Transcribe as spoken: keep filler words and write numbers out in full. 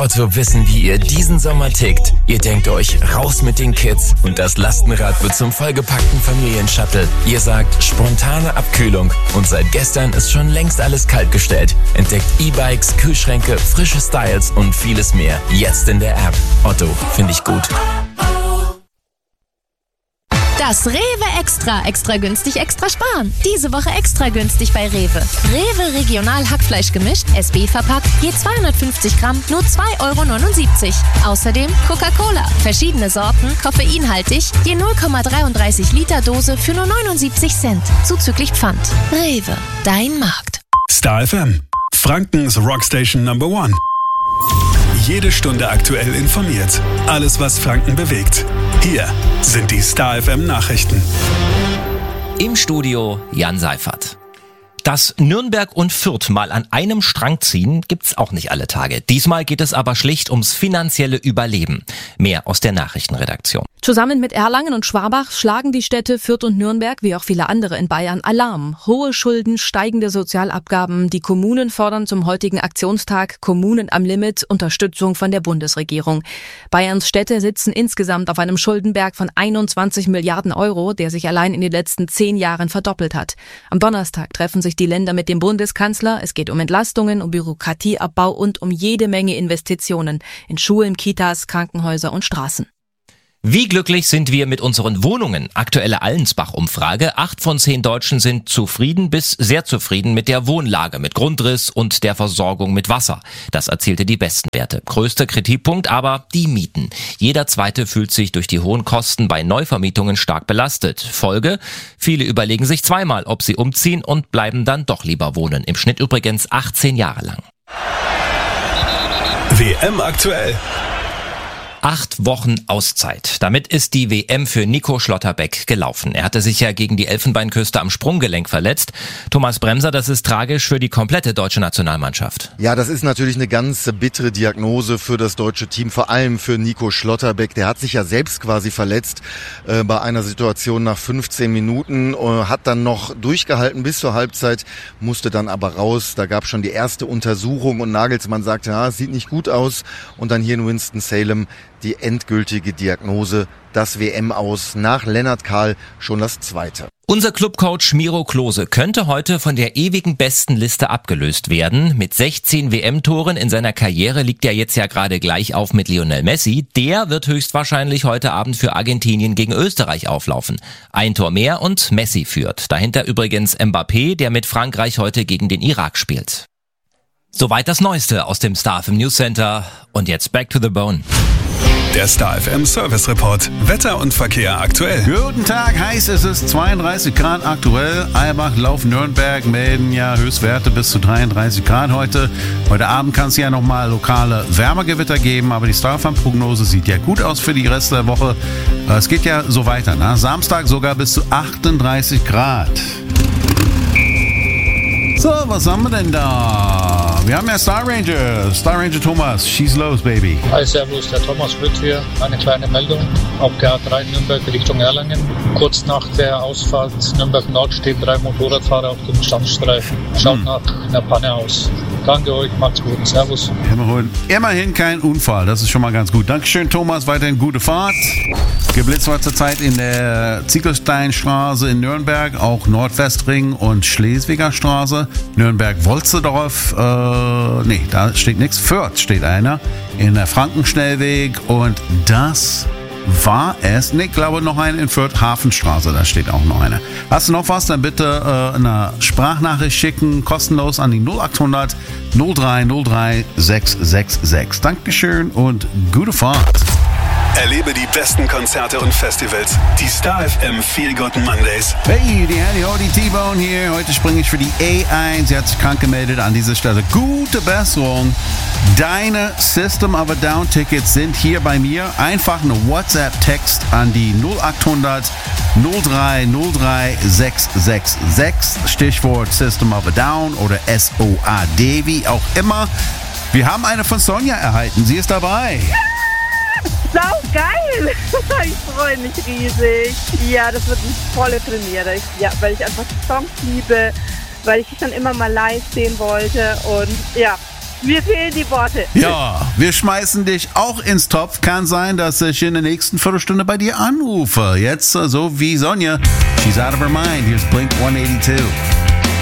Otto wissen, wie ihr diesen Sommer tickt. Ihr denkt euch, raus mit den Kids und das Lastenrad wird zum vollgepackten Familienshuttle. Ihr sagt, spontane Abkühlung und seit gestern ist schon längst alles kaltgestellt. Entdeckt E-Bikes, Kühlschränke, frische Styles und vieles mehr. Jetzt in der App. Otto, finde ich gut. Das Rewe Extra. Extra günstig, extra sparen. Diese Woche extra günstig bei Rewe. Rewe Regional Hackfleisch gemischt, S B verpackt, je zweihundertfünfzig Gramm, nur zwei Euro neunundsiebzig. Außerdem Coca-Cola. Verschiedene Sorten, koffeinhaltig, je null Komma dreiunddreißig Liter Dose für nur neunundsiebzig Cent. Zuzüglich Pfand. Rewe, dein Markt. Star F M, Frankens Rockstation Number One. Jede Stunde aktuell informiert. Alles, was Franken bewegt. Hier sind die Star F M Nachrichten. Im Studio Jan Seifert. Dass Nürnberg und Fürth mal an einem Strang ziehen, gibt's auch nicht alle Tage. Diesmal geht es aber schlicht ums finanzielle Überleben. Mehr aus der Nachrichtenredaktion. Zusammen mit Erlangen und Schwabach schlagen die Städte Fürth und Nürnberg, wie auch viele andere in Bayern, Alarm. Hohe Schulden, steigende Sozialabgaben. Die Kommunen fordern zum heutigen Aktionstag Kommunen am Limit Unterstützung von der Bundesregierung. Bayerns Städte sitzen insgesamt auf einem Schuldenberg von einundzwanzig Milliarden Euro, der sich allein in den letzten zehn Jahren verdoppelt hat. Am Donnerstag treffen sich die Länder mit dem Bundeskanzler. Es geht um Entlastungen, um Bürokratieabbau und um jede Menge Investitionen in Schulen, Kitas, Krankenhäuser und Straßen. Wie glücklich sind wir mit unseren Wohnungen? Aktuelle Allensbach-Umfrage. Acht von zehn Deutschen sind zufrieden bis sehr zufrieden mit der Wohnlage, mit Grundriss und der Versorgung mit Wasser. Das erzielte die besten Werte. Größter Kritikpunkt aber die Mieten. Jeder Zweite fühlt sich durch die hohen Kosten bei Neuvermietungen stark belastet. Folge? Viele überlegen sich zweimal, ob sie umziehen und bleiben dann doch lieber wohnen. Im Schnitt übrigens achtzehn Jahre lang. W M aktuell. Acht Wochen Auszeit. Damit ist die W M für Nico Schlotterbeck gelaufen. Er hatte sich ja gegen die Elfenbeinküste am Sprunggelenk verletzt. Thomas Bremser, das ist tragisch für die komplette deutsche Nationalmannschaft. Ja, das ist natürlich eine ganz bittere Diagnose für das deutsche Team, vor allem für Nico Schlotterbeck. Der hat sich ja selbst quasi verletzt äh, bei einer Situation nach fünfzehn Minuten, äh, hat dann noch durchgehalten bis zur Halbzeit, musste dann aber raus. Da gab es schon die erste Untersuchung und Nagelsmann sagte, ja, es sieht nicht gut aus. Und dann hier in Winston-Salem die endgültige Diagnose, das W M-Aus nach Lennart Kahl schon das zweite. Unser Clubcoach Miro Klose könnte heute von der ewigen Bestenliste abgelöst werden. Mit sechzehn W M-Toren in seiner Karriere liegt er jetzt ja gerade gleich auf mit Lionel Messi. Der wird höchstwahrscheinlich heute Abend für Argentinien gegen Österreich auflaufen. Ein Tor mehr und Messi führt. Dahinter übrigens Mbappé, der mit Frankreich heute gegen den Irak spielt. Soweit das Neueste aus dem Star F M News Center. Und jetzt back to the bone. Der Star F M Service Report. Wetter und Verkehr aktuell. Guten Tag, heiß, es ist zweiunddreißig Grad aktuell. Eierbach, Lauf, Nürnberg melden ja Höchstwerte bis zu dreiunddreißig Grad heute. Heute Abend kann es ja nochmal lokale Wärmegewitter geben, aber die Star F M-Prognose sieht ja gut aus für die Rest der Woche. Es geht ja so weiter, ne? Samstag sogar bis zu achtunddreißig Grad. So, was haben wir denn da? Wir haben ja Star Ranger. Star Ranger Thomas, schieß los, Baby. Hi, servus, der Thomas Witt hier. Eine kleine Meldung. Auf der A drei Nürnberg Richtung Erlangen. Kurz nach der Ausfahrt Nürnberg Nord stehen drei Motorradfahrer auf dem Standstreifen. Schaut hm. nach einer Panne aus. Danke euch, macht's gut. Servus. Immerhin, immerhin kein Unfall, das ist schon mal ganz gut. Dankeschön, Thomas, weiterhin gute Fahrt. Geblitzt war zurzeit in der Ziegelsteinstraße in Nürnberg, auch Nordwestring und Schleswiger Straße. Nürnberg-Wolzedorf, äh, nee, da steht nichts. Fürth steht einer in der Frankenschnellweg und das war es. Nee, ich glaube noch eine in Fürth, Hafenstraße, da steht auch noch eine. Hast du noch was, dann bitte äh, eine Sprachnachricht schicken, kostenlos an die null achthundert null drei null drei sechs sechs sechs. Dankeschön und gute Fahrt. Erlebe die besten Konzerte und Festivals. Die Star F M Feel Good Mondays. Hey, die Handy Hody T-Bone hier. Heute springe ich für die A eins. Sie hat sich krank gemeldet an dieser Stelle. Gute Besserung. Deine System of a Down Tickets sind hier bei mir. Einfach eine WhatsApp-Text an die null achthundert null drei null drei sechs sechs sechs. Stichwort System of a Down oder S O A D, wie auch immer. Wir haben eine von Sonja erhalten. Sie ist dabei. Sau geil! Ich freue mich riesig. Ja, das wird eine volle Premiere. Ja, weil ich einfach die Songs liebe, weil ich dich dann immer mal live sehen wollte. Und ja, Mir fehlen die Worte. Ja, wir schmeißen dich auch ins Topf. Kann sein, dass ich in der nächsten Viertelstunde bei dir anrufe. Jetzt so wie Sonja. She's out of her mind. Here's Blink one eighty-two.